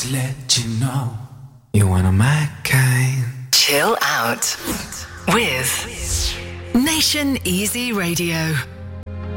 just let you know you're one of my kind. Chill out with Nation Easy Radio.